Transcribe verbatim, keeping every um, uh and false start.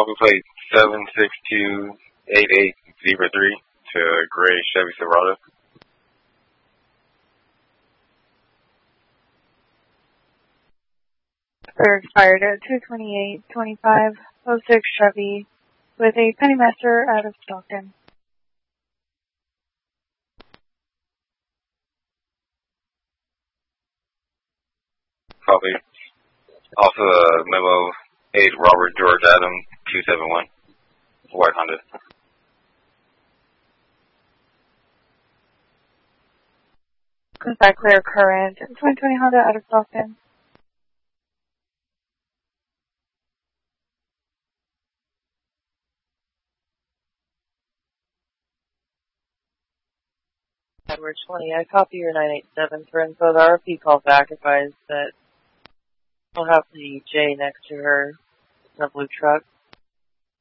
Copy plate seven six two eight eight zero three to gray Chevy Silverado. They're expired at two twenty-eight twenty-five oh six Chevy with a Pennymaster out of Stockton. Copy. Also a memo eight Robert George Adam two seven one, white Honda. Contact clear current twenty twenty Honda out of Stockton. Edward twenty, I copy your nine eight seven for info. The R P called back, advised that we'll have the J next to her in a blue truck.